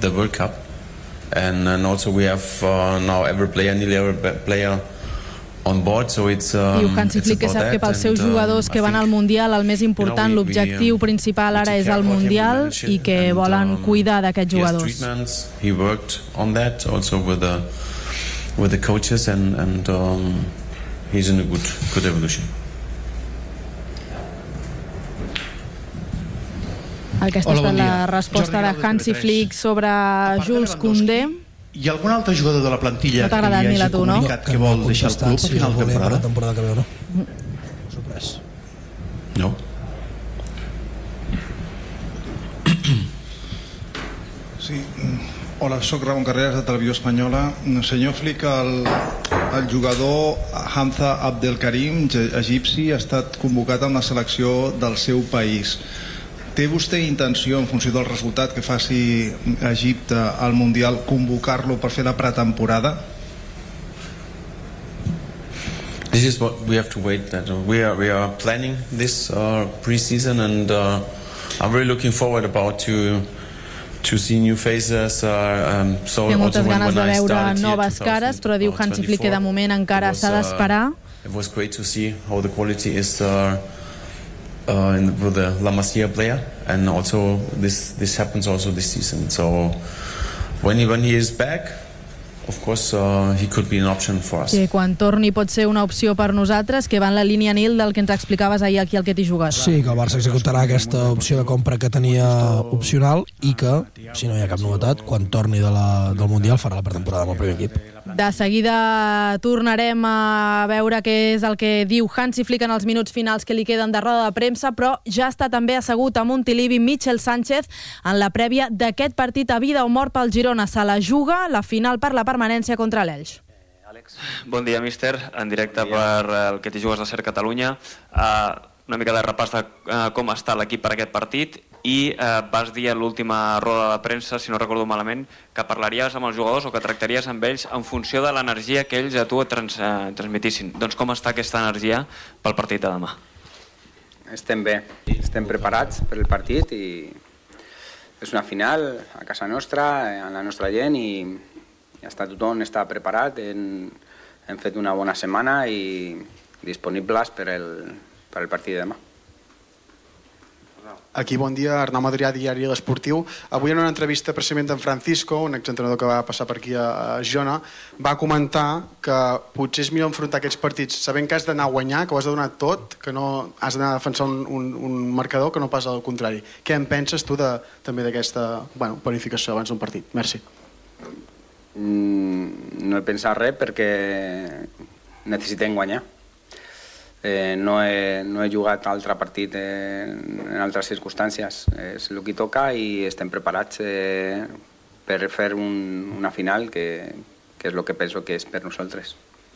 the World Cup. And also we have now nearly every player on board, so it's Diu Hansi Flick que sap que pels seus jugadors que van al Mundial el més important, l'objectiu principal ara és el Mundial i que volen cuidar d'aquests jugadors. He worked on that also with the coaches and he's in a good evolution. Aquesta ha estat la resposta de Hansi Flick sobre Jules Koundé. Hi ha algun altre jugador de la plantilla que li hagi comunicat que vol deixar el club a final de temporada que ve, no? Sorprès. No. Sí. Hola, soc Ramon Carreras de Televisió Espanyola. Senyor Flick, el jugador Hamza Abdelkarim, egipci, ha estat convocat a una selecció del seu país. Té vostè intenció, en funció del resultat que faci Egipte al Mundial, convocar-lo per fer la pretemporada? This is what we have to wait. We are planning this pre-season, and I'm really looking forward to see new faces. Té moltes ganes de veure noves cares, però diu Hansi Flick que de moment encara s'ha d'esperar. It was great to see how the quality is with the La Masia player, and also this happens also this season. So when he is back, of course he could be an option for us. Que quan torni pot ser una opció per nosaltres, que va en la línia, Nil, del que ens explicaves ahir aquí al Que t'hi jugues. Sí, que el Barça executarà aquesta opció de compra que tenia opcional i que, si no hi ha cap novetat, quan torni del Mundial farà la pretemporada amb el primer equip. De seguida tornarem a veure què és el que diu Hansi Flick en els minuts finals que li queden de roda de premsa, però ja està també assegut a Montilivi Michel Sánchez en la prèvia d'aquest partit a vida o mort pel Girona. Se la juga la final per la permanència contra l'Elx. Bon dia, míster. En directe per el Que t'hi jugues de Ser Catalunya. Una mica de repàs de com està l'equip per aquest partit i vas dir a l'última roda de premsa, si no recordo malament, que parlaries amb els jugadors o que tractaries amb ells en funció de l'energia que ells a tu et transmetissin. Doncs com està aquesta energia pel partit de demà? Estem bé, estem preparats per el partit i és una final a casa nostra, amb la nostra gent i tothom està preparat, hem fet una bona setmana i disponibles per el partit de demà. Aquí, bon dia, Arnau Madrià, diari L'Esportiu. Avui en una entrevista precisament d'en Francisco, un exentrenador que va passar per aquí a Girona, va comentar que potser és millor enfrontar aquests partits sabent que has d'anar a guanyar, que ho has de donar tot, que no has d'anar a defensar un marcador, que no pas al contrari. Què en penses tu també d'aquesta planificació abans d'un partit? Merci. No he pensat res perquè necessitem guanyar. No he jugat altre partit en altres circumstàncies. És el que toca i estem preparats per fer una final que és el que penso que és per nosaltres.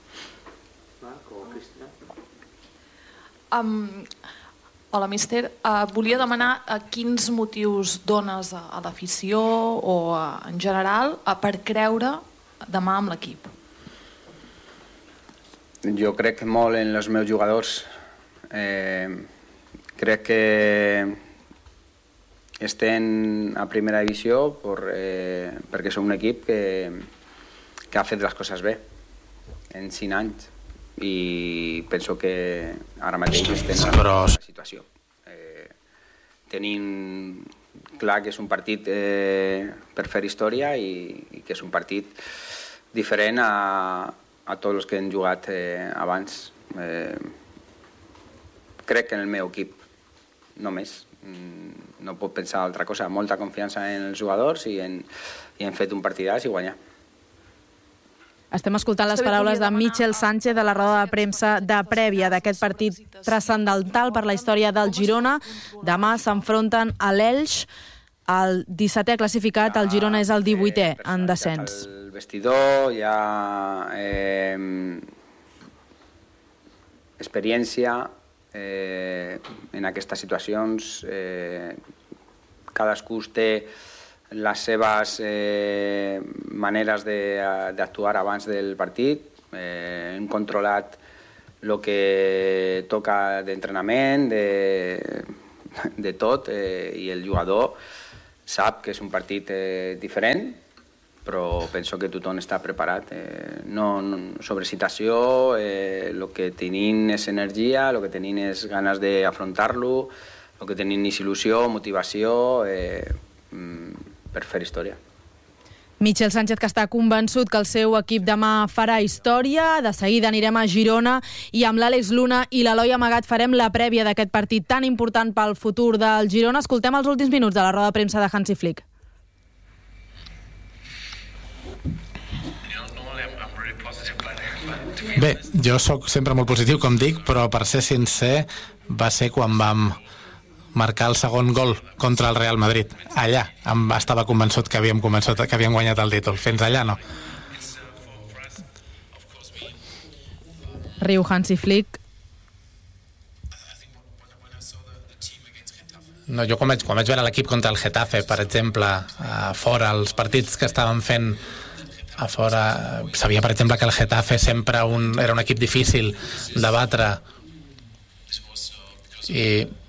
Hola, míster. Volia demanar quins motius dones a l'afició o en general per creure demà amb l'equip. Jo crec molt en els meus jugadors. Crec que estem a primera divisió perquè som un equip que ha fet les coses bé en 5 anys i penso que ara mateix estem en una situació. Tenim clar que és un partit per fer història i que és un partit diferent a tots els que hem jugat abans. Crec que en el meu equip, només. No puc pensar altra cosa. Molta confiança en els jugadors i hem fet un partidàs i guanyar. Estem escoltant les paraules de Michel Sánchez de la roda de premsa de prèvia d'aquest partit transcendental per la història del Girona. Demà s'enfronten a l'Elx. El 17è classificat, el Girona és el 18è en descens. El vestidor hi ha experiència en aquestes situacions. Cadascú té les seves maneres d'actuar abans del partit. Hem controlat el que toca d'entrenament, de tot, i el jugador sap que és un partit diferent, però penso que tothom està preparat. No sobre situació, el que tenim és energia, el que tenim és ganes d'afrontar-lo, el que tenim és il·lusió, motivació per fer història. Michel Sánchez, que està convençut que el seu equip demà farà història. De seguida anirem a Girona i amb l'Àlex Luna i l'Eloi Amagat farem la prèvia d'aquest partit tan important pel futur del Girona. Escoltem els últims minuts de la roda de premsa de Hansi Flick. Bé, jo sóc sempre molt positiu, com dic, però per ser sincer va ser quan vam marcar el segon gol contra el Real Madrid. Allà estava convençut que havíem guanyat el títol. Fins allà no. Riu Hansi Flick. No, jo quan vaig veure l'equip contra el Getafe, per exemple, fora, els partits que estaven fent a fora, sabia, per exemple, que el Getafe sempre era un equip difícil de batre, i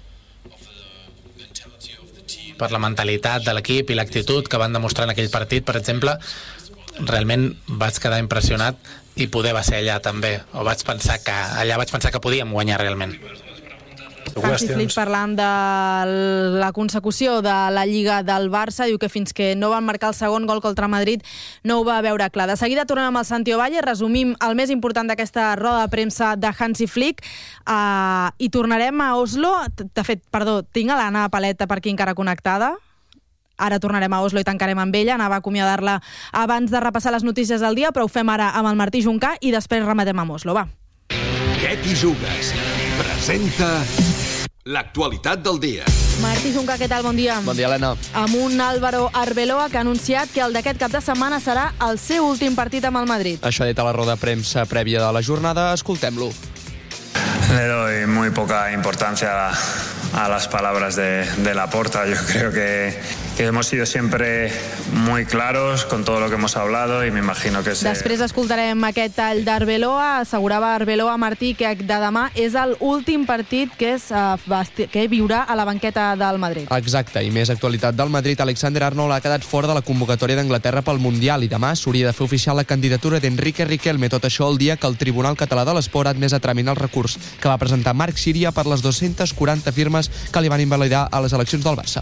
per la mentalitat de l'equip i l'actitud que van demostrar en aquell partit, per exemple, realment vaig quedar impressionat, i poder va ser allà també, vaig pensar que podíem guanyar realment. Hansi Flick parlant de la consecució de la Lliga del Barça, diu que fins que no van marcar el segon gol contra Madrid no ho va veure clar. De seguida tornem amb el Santi Ovalle, resumim el més important d'aquesta roda de premsa de Hansi Flick, i tornarem a Oslo. De fet, tinc a l'Anna Paleta per aquí encara connectada. Ara tornarem a Oslo i tancarem amb ella. Anava a acomiadar-la abans de repassar les notícies del dia, però ho fem ara amb el Martí Juncà i després rematem amb Oslo. Va. Què t'hi jugues? Presenta l'actualitat del dia. Martí Juncà, què tal? Bon dia. Bon dia, Helena. Amb un Álvaro Arbeloa que ha anunciat que el d'aquest cap de setmana serà el seu últim partit amb el Madrid. Això ha dit a la roda de premsa prèvia de la jornada. Escoltem-lo. Le doy muy poca importancia a las palabras de Laporta. Yo creo que hemos sido siempre muy claros con todo lo que hemos hablado y me imagino que... Després escoltarem aquest tall d'Arbeloa. Assegurava Arbeloa, Martí, que de demà és l'últim partit que viurà a la banqueta del Madrid. Exacte, i més actualitat del Madrid. Alexander Arnold ha quedat fora de la convocatòria d'Anglaterra pel Mundial i demà s'hauria de fer oficial la candidatura d'Enrique Riquelme. Tot això el dia que el Tribunal Català de l'Esport ha admès a tramitar el recurs que va presentar Marc Síria per les 240 firmes que li van invalidar a les eleccions del Barça.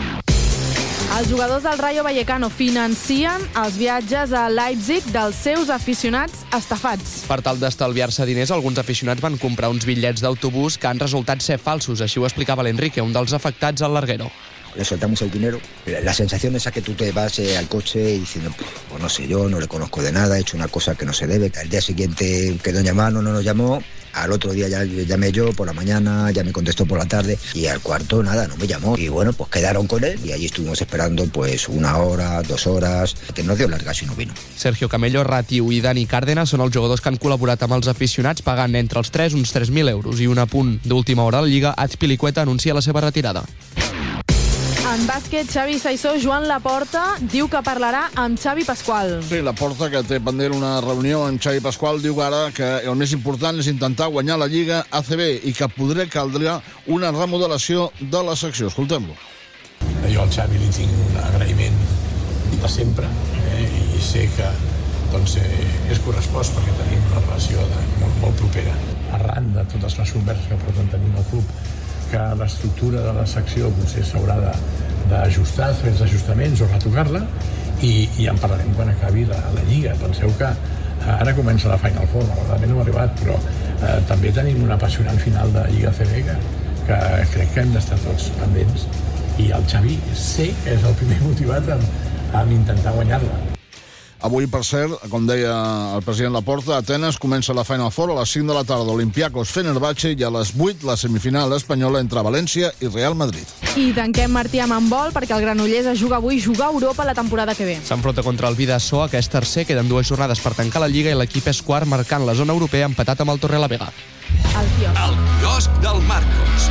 Els jugadors del Rayo Vallecano financien els viatges a Leipzig dels seus aficionats estafats. Per tal d'estalviar-se diners, alguns aficionats van comprar uns bitllets d'autobús que han resultat ser falsos. Així ho explicava l'Enrique, un dels afectats al larguero. Le soltamos el dinero. La sensación esa que tú te vas al coche diciendo, pues no sé yo, no le conozco de nada, he hecho una cosa que no se debe. Al día siguiente quedó en llamar, no nos llamó. Al otro día ya llamé yo por la mañana, ya me contestó por la tarde y al cuarto nada, no me llamó. Y bueno, pues quedaron con él y allí estuvimos esperando pues 1 hora, 2 horas, que nos dio largas y no vino. Sergio Camello, Ratiu i Dani Cárdenas són els jugadors que han col·laborat amb els aficionats pagant entre els 3 uns 3.000 euros i un apunt d'última hora a la Lliga, Azpilicueta anuncia la seva retirada. En bàsquet, Xavi Saissó, Joan Laporta diu que parlarà amb Xavi Pasqual. Sí, Laporta, que té pendent una reunió amb Xavi Pasqual, diu ara que el més important és intentar guanyar la Lliga ACB i que caldrà una remodelació de la secció. Escoltem-lo. Jo al Xavi li tinc un agraïment de sempre i sé que és correspost perquè tenim una relació molt propera. Arran de totes les converses que porten tenint el club, que l'estructura de la secció potser s'haurà d'ajustar, fer els ajustaments o retocar-la, i en parlarem quan acabi la Lliga. Penseu que ara comença la Final Four, malauradament no ha arribat, però també tenim un apassionant final de Lliga CB que crec que hem d'estar tots pendents, i el Xavi sé que és el primer motivat en intentar guanyar-la. Avui, per cert, com deia el president Laporta, a Atenes comença la Final Four a les 5 de la tarda, Olympiacos Fenerbahçe, i a les 8 la semifinal espanyola entre València i Real Madrid. I tanquem, Martí, amb handbol, perquè el Granollers es juga avui a Europa la temporada que ve. S'enfronta contra el Vidasoa, que és tercer, queden 2 jornades per tancar la Lliga i l'equip és quart, marcant la zona europea, empatat amb el Torrelavega. El quiosc del Marcos.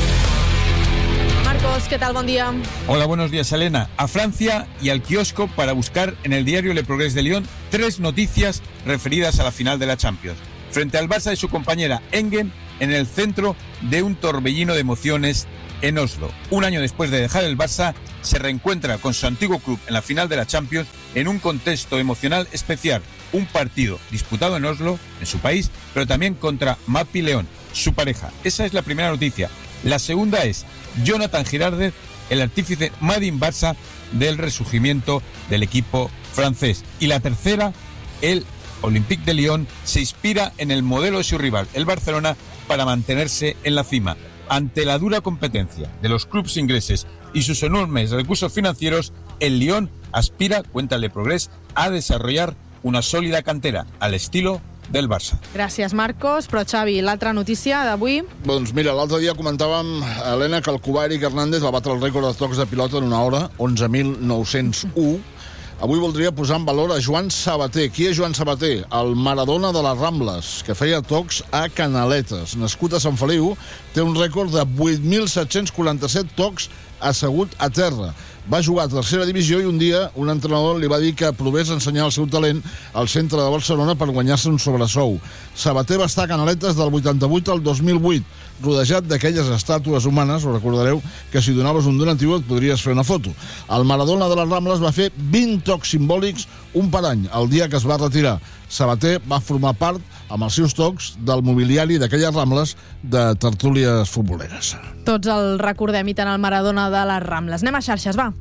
Marcos, ¿qué tal? Buen día. Hola, buenos días, Elena. A Francia y al kiosco para buscar en el diario Le Progrès de Lyon 3 noticias referidas a la final de la Champions. Frente al Barça y su compañera Engen, en el centro de un torbellino de emociones en Oslo. Un año después de dejar el Barça, se reencuentra con su antiguo club en la final de la Champions en un contexto emocional especial. Un partido disputado en Oslo, en su país, pero también contra Mapi León, su pareja. Esa es la primera noticia. La segunda es Jonathan Girardez, el artífice Made in Barça del resurgimiento del equipo francés. Y la tercera, el Olympique de Lyon se inspira en el modelo de su rival, el Barcelona, para mantenerse en la cima. Ante la dura competencia de los clubes ingleses y sus enormes recursos financieros, el Lyon aspira, cuenta el Le Progrés, a desarrollar una sòlida cantera al estilo del Barça. Gràcies, Marcos. Però, Xavi, l'altra notícia d'avui... Doncs mira, l'altre dia comentàvem, Helena, que el cubà Eric Hernández va batre el rècord de tocs de pilota en una hora, 11.901. Avui voldria posar en valor a Joan Sabater. Qui és Joan Sabater? El Maradona de les Rambles, que feia tocs a Canaletes. Nascut a Sant Feliu, té un rècord de 8.747 tocs assegut a terra. Va jugar a tercera divisió i un dia un entrenador li va dir que provés ensenyar el seu talent al centre de Barcelona per guanyar-se un sobresou. Sabater va estar a Canaletes del 88 al 2008, rodejat d'aquelles estàtues humanes, ho recordareu, que si donaves un donatiu et podries fer una foto. El Maradona de les Rambles va fer 20 tocs simbòlics, un per any, el dia que es va retirar. Sabater va formar part, amb els seus tocs, del mobiliari d'aquelles Rambles de tertúlies futboleres. Tots el recordem i tant el Maradona de les Rambles. Anem a xarxes, va.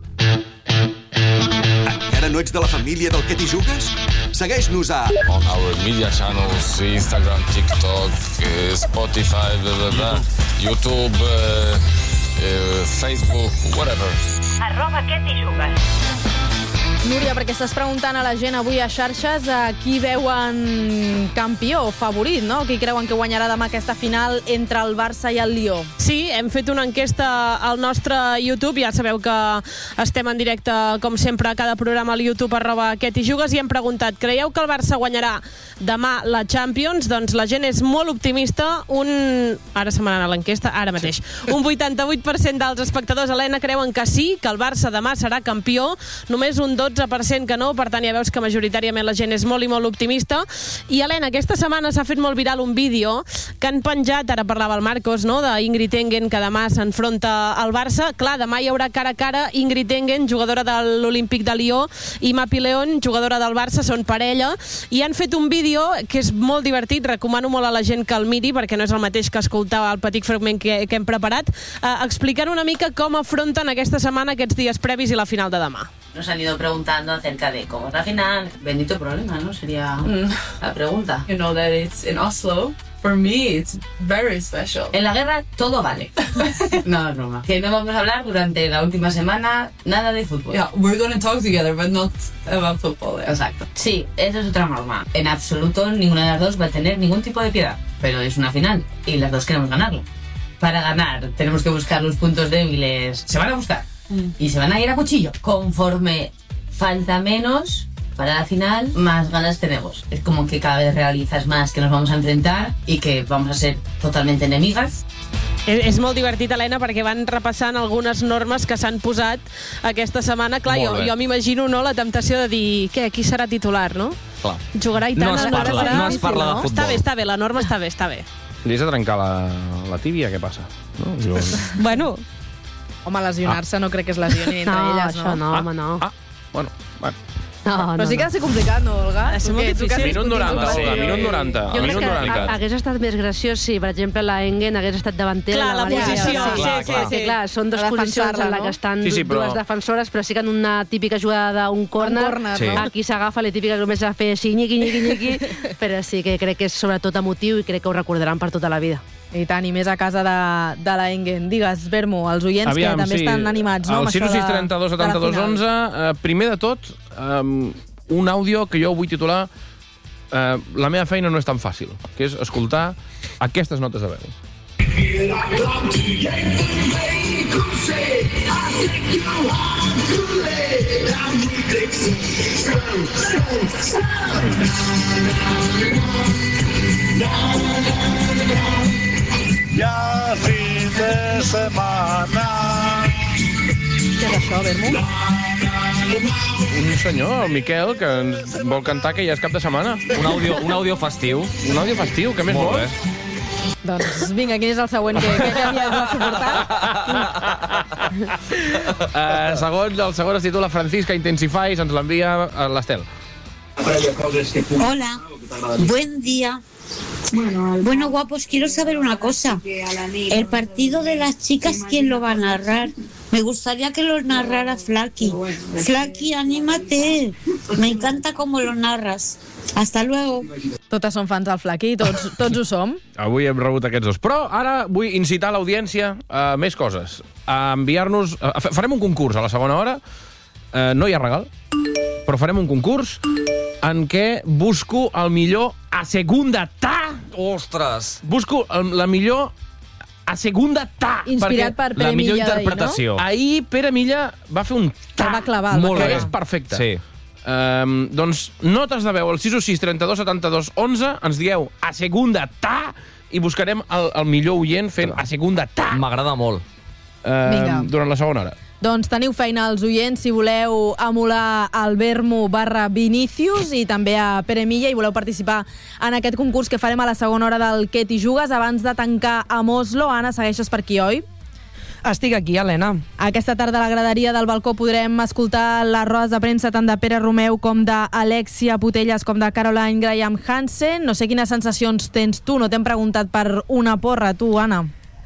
Encara no ets de la família del Que t'hi jugues? Segueix-nos a... On our media channels, Instagram, TikTok, Spotify, blah, blah, blah, YouTube, Facebook, whatever. @Que t'hi jugues. Núria, perquè estàs preguntant a la gent avui a xarxes a qui veuen campió, favorit, no? Qui creuen que guanyarà demà aquesta final entre el Barça i el Lió? Sí, hem fet una enquesta al nostre YouTube, ja sabeu que estem en directe, com sempre, a cada programa al YouTube @Que t'hi jugues, i hem preguntat, creieu que el Barça guanyarà demà la Champions? Doncs la gent és molt optimista, ara se m'ha anat l'enquesta, ara mateix. Un 88% dels espectadors, Helena, creuen que sí, que el Barça demà serà campió, només un 12% que no, per tant ja veus que majoritàriament la gent és molt i molt optimista. I Helena, aquesta setmana s'ha fet molt viral un vídeo que han penjat, ara parlava el Marcos, no?, d'Ingrid Engen, que demà s'enfronta al Barça. Clar, demà hi haurà cara a cara Ingrid Engen, jugadora de l'Olímpic de Lió, i Mapi León, jugadora del Barça, són parella, i han fet un vídeo que és molt divertit, recomano molt a la gent que el miri, perquè no és el mateix que escoltar el petit fragment que hem preparat, explicant una mica com afronten aquesta setmana, aquests dies previs i la final de demà. Nos han ido preguntando acerca de cómo es la final. Bendito problema, ¿no? Sería la pregunta. You know that it's in Oslo. For me, it's very special. En la guerra todo vale. No, es broma. Que no vamos a hablar durante la última semana nada de fútbol. Yeah, we're going to talk together, but not about football. Yeah. Exacto. Sí, eso es otra norma. En absoluto ninguna de las dos va a tener ningún tipo de piedad. Pero es una final y las dos queremos ganarlo. Para ganar tenemos que buscar los puntos débiles. Se van a buscar. Y se van a ir a cuchillo. Conforme falta menos para la final, más ganas tenemos. Es como que cada vez realizas más que nos vamos a enfrentar y que vamos a ser totalmente enemigas. És molt divertit, Helena, perquè van repassant algunes normes que s'han posat aquesta setmana. Clar, jo m'imagino, no, la temptació de dir, què, qui serà titular, no? Clar. Jugarà i tant. No es parla de futbol. Està bé, la norma està bé. Li has de trencar la tíbia, què passa? No? Bueno... Home, lesionar-se no crec que es lesioni entre elles, no? Això no, home, no. Bueno. Però sí que ha de ser complicat, no, Olga? Ha de ser molt difícil. Minut 90, Olga, minut 90. Jo crec que hagués estat més graciós si, per exemple, la Engen hagués estat davantera. Clar, la posició. Sí, clar, són dues posicions en la que estan dues defensores, però sí que en una típica jugada d'un córner, aquí s'agafa la típica que només ha de fer així, nyiqui, però sí que crec que és sobretot emotiu i crec que ho recordaran per tota la vida. I tant, i més a casa de la Engen. Digues, Bermo, els oients que també estan animats, no? El 632 72 11, primer de tot, un àudio que jo vull titular La meva feina no és tan fàcil, que és escoltar aquestes notes de veu. Ja fin de setmana. Què és això, Bermo? Un senyor, el Miquel, que ens vol cantar que ja és cap de setmana. Un àudio festiu. Un àudio festiu, què més vols? Doncs vinga, quin és el següent que havies de suportar? El segon es titula Francisca Intensifies, ens l'envia l'Estel. Hola, buen día. Bueno, guapos, quiero saber una cosa. El partido de las chicas, ¿quién lo va a narrar? Me gustaría que lo narrara Flaky. Flaky, anímate. Me encanta cómo lo narras. Hasta luego. Totes són fans del Flaky, tots ho som. Avui hem rebut aquests dos. Però ara vull incitar l'audiència a més coses. A enviar-nos... Farem un concurs a la segona hora. No hi ha regal, però farem un concurs en què busco el millor a segunda ta. Ostres! Busco la millor a segunda ta. Inspirat per Pere Milla. La millor interpretació. Ahir Pere Milla va fer un ta. Va clavar. Que és perfecte. Sí. Doncs notes de veu al 616 32 72 11, ens dieu a segunda ta i buscarem el millor oient fent a segunda ta. M'agrada molt. Durant la segona hora. Doncs teniu feina als oients si voleu emular el Vermo/Vinícius i també a Pere Milla i voleu participar en aquest concurs que farem a la segona hora del Què t'hi jugues. Abans de tancar amb Oslo, Anna, segueixes per aquí, oi? Estic aquí, Helena. Aquesta tarda a la graderia del balcó podrem escoltar les rodes de premsa tant de Pere Romeu com d'Alexia Putellas com de Caroline Graham Hansen. No sé quines sensacions tens tu, no t'hem preguntat per una porra, tu, Anna.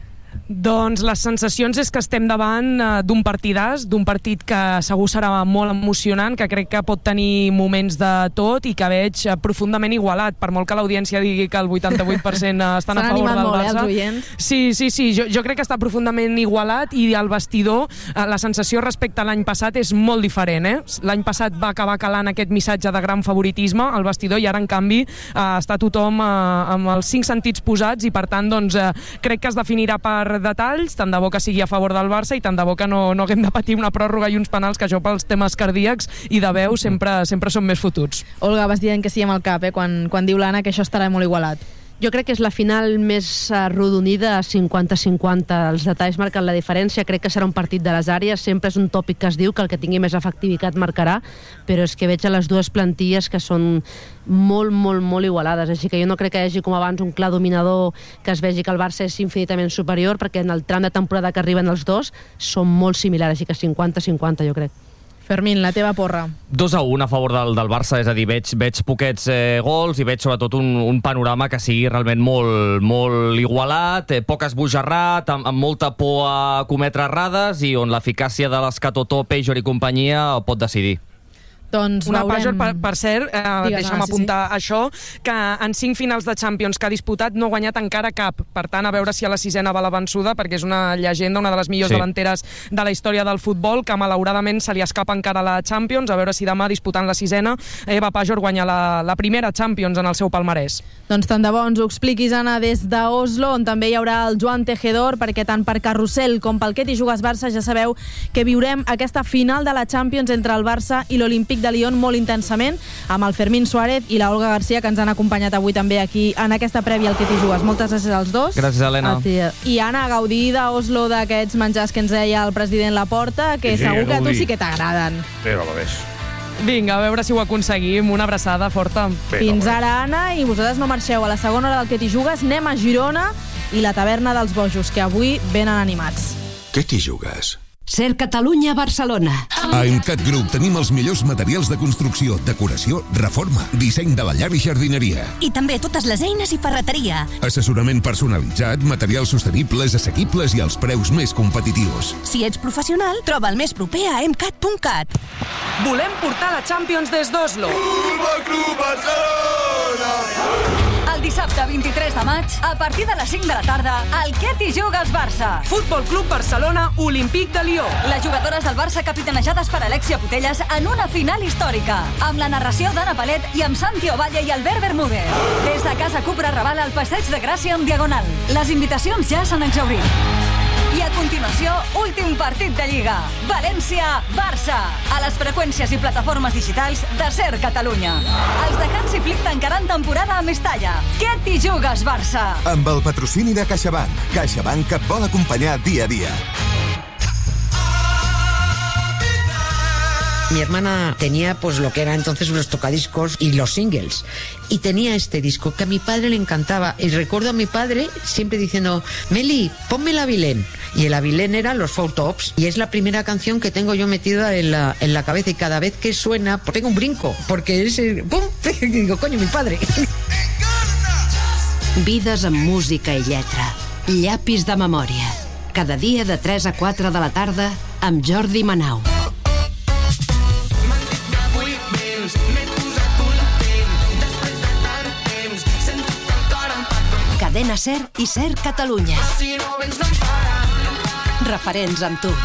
Doncs les sensacions és que estem davant d'un partidàs, d'un partit que segur serà molt emocionant, que crec que pot tenir moments de tot i que veig profundament igualat, per molt que l'audiència digui que el 88% estan a favor del Barça. Sí, jo crec que està profundament igualat i al vestidor la sensació respecte a l'any passat és molt diferent. L'any passat va acabar calant aquest missatge de gran favoritisme al vestidor i ara, en canvi, està tothom amb els 5 sentits posats i, per tant, doncs, crec que es definirà per detalls, tant de bo que sigui a favor del Barça i tant de bo que no haguem de patir una pròrroga i uns penals, que jo pels temes cardíacs i de veu sempre són més fotuts. Olga, vas dient que sí amb el cap, quan diu l'Anna que això estarà molt igualat. Jo crec que és la final més arrodonida, 50-50. Els detalls marquen la diferència. Crec que serà un partit de les àrees. Sempre és un tòpic que es diu que el que tingui més efectivitat marcarà, però és que veig a les dues plantilles que són molt, molt, molt igualades. Així que jo no crec que hi hagi com abans un clar dominador que es vegi que el Barça és infinitament superior, perquè en el tram de temporada que arriben els dos són molt similars, així que 50-50 jo crec. Fermín, la teva porra. 2-1 a favor del Barça, és a dir, veig poquets gols i veig sobretot un panorama que sigui realment molt, molt igualat, poc esbojarrat, amb molta por a cometre errades i on l'eficàcia de l'Escatotó, Pejor i companyia pot decidir. Doncs una veurem... Pajor, per cert, deixa'm apuntar això, que en 5 finals de Champions que ha disputat no ha guanyat encara cap. Per tant, a veure si a la sisena va la vençuda, perquè és una llegenda, una de les millors delanteres de la història del futbol, que malauradament se li escapa encara la Champions. A veure si demà, disputant la sisena, Eva Pajor guanya la primera Champions en el seu palmarès. Doncs tant de bo ens ho expliquis, Anna, des d'Oslo, on també hi haurà el Joan Tejedor, perquè tant per Carrusel com pel Què t'hi jugues Barça ja sabeu que viurem aquesta final de la Champions entre el Barça i l'Olímpic de Lyon molt intensament, amb el Fermín Suárez i la Olga Garcia, que ens han acompanyat avui també aquí en aquesta prèvia al Què t'hi jugues. Moltes gràcies als dos. Gràcies, Helena. I Anna, gaudir d'Oslo d'aquests menjars que ens deia el president Laporta, que segur que a tu sí que t'agraden. Vinga, a veure si ho aconseguim. Una abraçada forta. Fins ara, Anna, i vosaltres no marxeu. A la segona hora del Què t'hi jugues anem a Girona i la taverna dels bojos, que avui venen animats. Què t'hi jugues? Ser Catalunya, Barcelona. A Emcat Group tenim els millors materials de construcció, decoració, reforma, disseny de la llar i jardineria. I també totes les eines i ferreteria. Assessorament personalitzat, materials sostenibles, assequibles i als preus més competitius. Si ets professional, troba el més proper a emcat.cat. Volem portar la Champions des d'Oslo. Futbol Club Barcelona! El dissabte 23 de maig, a partir de les 5 de la tarda, al Què t'hi jugues Barça. Futbol Club Barcelona, Olímpic de Lió. Les jugadores del Barça capitanejades per Alexia Putellas en una final històrica, amb la narració d'Anna Palet i amb Santi Ovalle i Albert Bermúdez. Des de Casa Cupra Raval al Passeig de Gràcia en Diagonal. Les invitacions ja s'han exhaurit. I a continuació, últim partit de Lliga. València-Barça. A les freqüències i plataformes digitals de Ser Catalunya. Els de Hansi Flick tancaran temporada a Mestalla. Què t'hi jugues, Barça? Amb el patrocini de CaixaBank. CaixaBank que et vol acompanyar dia a dia. Mi hermana tenía pues lo que era entonces los tocadiscos y los singles. Y tenía este disco que a mi padre le encantaba. Y recuerdo a mi padre siempre diciendo, Meli, ponme el Avilén. Y el Avilén eran los Four Tops. Y es la primera canción que tengo yo metida en la cabeza. Y cada vez que suena, pues tengo un brinco. Porque es... ¡pum! Y digo, coño, mi padre. Vides amb música i lletra. Llapis de memòria. Cada dia de 3 a 4 de la tarda amb Jordi Manau. Cadena SER i SER Catalunya. Referents amb tu.